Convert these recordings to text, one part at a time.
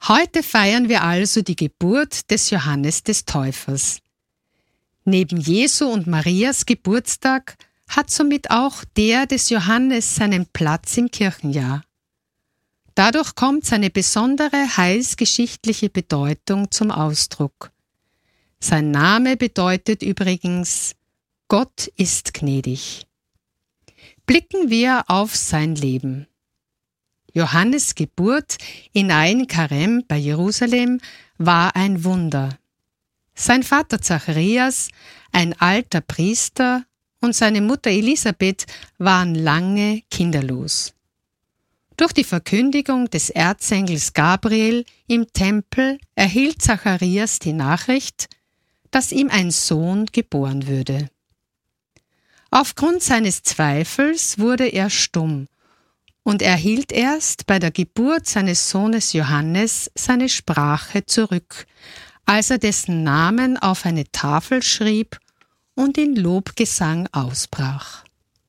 Heute feiern wir also die Geburt des Johannes des Täufers. Neben Jesu und Marias Geburtstag hat somit auch der des Johannes seinen Platz im Kirchenjahr. Dadurch kommt seine besondere heilsgeschichtliche Bedeutung zum Ausdruck. Sein Name bedeutet übrigens Gott ist gnädig. Blicken wir auf sein Leben. Johannes' Geburt in Ein Karem bei Jerusalem war ein Wunder. Sein Vater Zacharias, ein alter Priester, und seine Mutter Elisabeth waren lange kinderlos. Durch die Verkündigung des Erzengels Gabriel im Tempel erhielt Zacharias die Nachricht, dass ihm ein Sohn geboren würde. Aufgrund seines Zweifels wurde er stumm und erhielt erst bei der Geburt seines Sohnes Johannes seine Sprache zurück, als er dessen Namen auf eine Tafel schrieb und in Lobgesang ausbrach.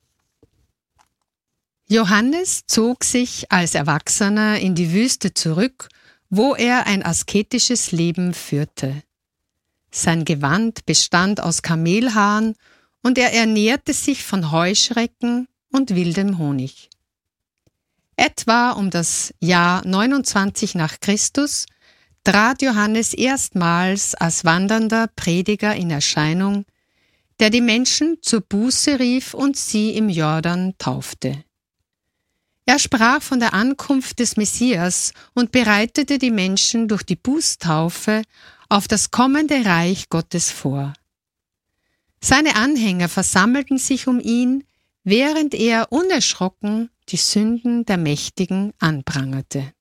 Johannes zog sich als Erwachsener in die Wüste zurück, wo er ein asketisches Leben führte. Sein Gewand bestand aus Kamelhaaren und er ernährte sich von Heuschrecken und wildem Honig. Etwa um das Jahr 29 nach Christus trat Johannes erstmals als wandernder Prediger in Erscheinung, der die Menschen zur Buße rief und sie im Jordan taufte. Er sprach von der Ankunft des Messias und bereitete die Menschen durch die Bußtaufe auf das kommende Reich Gottes vor. Seine Anhänger versammelten sich um ihn, während er unerschrocken die Sünden der Mächtigen anprangerte.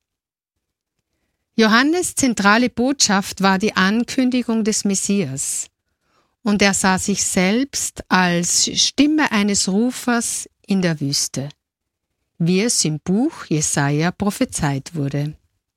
Johannes' zentrale Botschaft war die Ankündigung des Messias, und er sah sich selbst als Stimme eines Rufers in der Wüste, wie es im Buch Jesaja prophezeit wurde.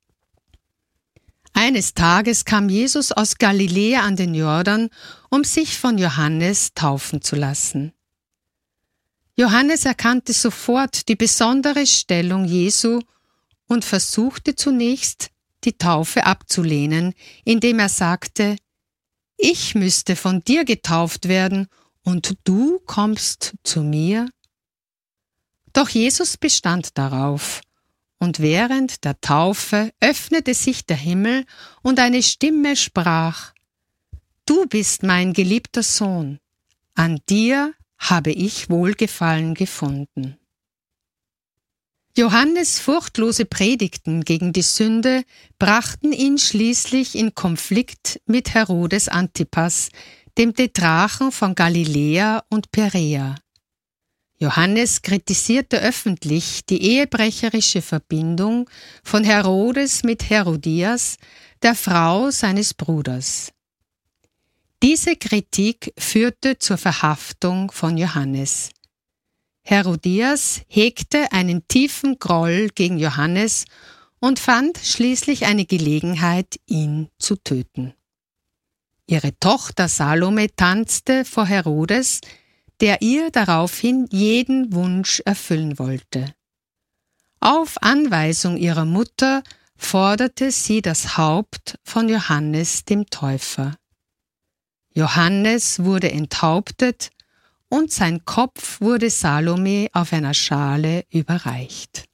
Eines Tages kam Jesus aus Galiläa an den Jordan, um sich von Johannes taufen zu lassen. Johannes erkannte sofort die besondere Stellung Jesu und versuchte zunächst, die Taufe abzulehnen, indem er sagte: Ich müsste von dir getauft werden und du kommst zu mir? Doch Jesus bestand darauf, und während der Taufe öffnete sich der Himmel und eine Stimme sprach: Du bist mein geliebter Sohn, an dir habe ich Wohlgefallen gefunden. Johannes' furchtlose Predigten gegen die Sünde brachten ihn schließlich in Konflikt mit Herodes Antipas, dem Tetrarchen von Galiläa und Perea. Johannes kritisierte öffentlich die ehebrecherische Verbindung von Herodes mit Herodias, der Frau seines Bruders. Diese Kritik führte zur Verhaftung von Johannes. Herodias hegte einen tiefen Groll gegen Johannes und fand schließlich eine Gelegenheit, ihn zu töten. Ihre Tochter Salome tanzte vor Herodes, der ihr daraufhin jeden Wunsch erfüllen wollte. Auf Anweisung ihrer Mutter forderte sie das Haupt von Johannes dem Täufer. Johannes wurde enthauptet und sein Kopf wurde Salome auf einer Schale überreicht.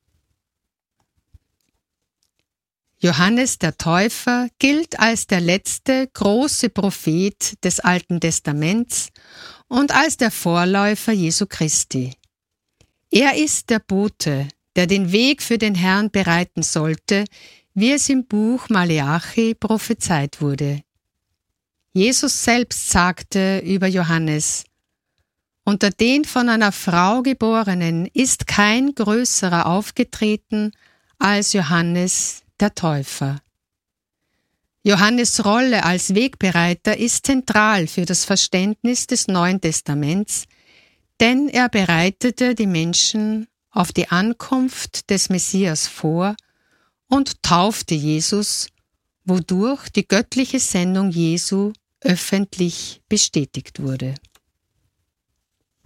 Johannes der Täufer gilt als der letzte große Prophet des Alten Testaments und als der Vorläufer Jesu Christi. Er ist der Bote, der den Weg für den Herrn bereiten sollte, wie es im Buch Maleachi prophezeit wurde. Jesus selbst sagte über Johannes: Unter den von einer Frau Geborenen ist kein größerer aufgetreten als Johannes der Täufer. Johannes' Rolle als Wegbereiter ist zentral für das Verständnis des Neuen Testaments, denn er bereitete die Menschen auf die Ankunft des Messias vor und taufte Jesus, wodurch die göttliche Sendung Jesu öffentlich bestätigt wurde.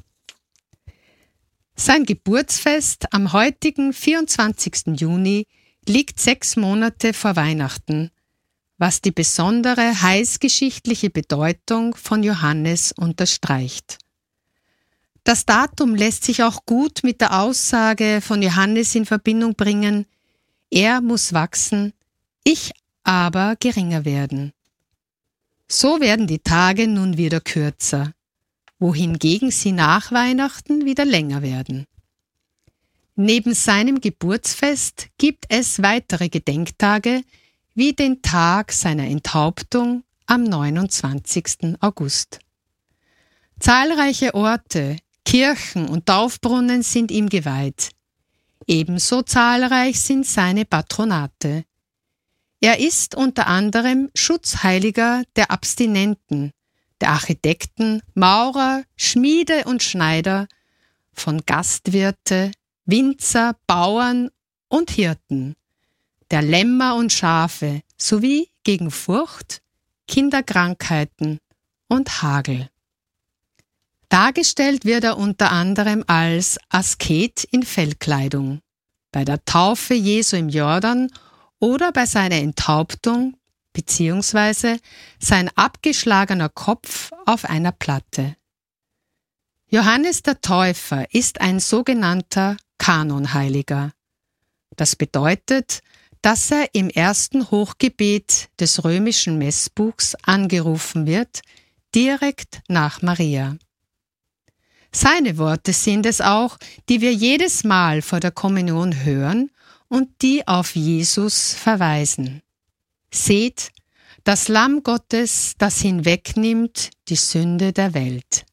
Sein Geburtsfest am heutigen 24. Juni liegt 6 Monate vor Weihnachten, was die besondere heilsgeschichtliche Bedeutung von Johannes unterstreicht. Das Datum lässt sich auch gut mit der Aussage von Johannes in Verbindung bringen: Er muss wachsen, ich aber geringer werden. So werden die Tage nun wieder kürzer, wohingegen sie nach Weihnachten wieder länger werden. Neben seinem Geburtsfest gibt es weitere Gedenktage, wie den Tag seiner Enthauptung am 29. August. Zahlreiche Orte, Kirchen und Taufbrunnen sind ihm geweiht. Ebenso zahlreich sind seine Patronate. Er ist unter anderem Schutzheiliger der Abstinenten, der Architekten, Maurer, Schmiede und Schneider, von Gastwirte, Winzer, Bauern und Hirten, der Lämmer und Schafe sowie gegen Furcht, Kinderkrankheiten und Hagel. Dargestellt wird er unter anderem als Asket in Fellkleidung, bei der Taufe Jesu im Jordan oder bei seiner Enthauptung bzw. sein abgeschlagener Kopf auf einer Platte. Johannes der Täufer ist ein sogenannter Kanonheiliger. Das bedeutet, dass er im ersten Hochgebet des römischen Messbuchs angerufen wird, direkt nach Maria. Seine Worte sind es auch, die wir jedes Mal vor der Kommunion hören und die auf Jesus verweisen. Seht, das Lamm Gottes, das hinwegnimmt die Sünde der Welt.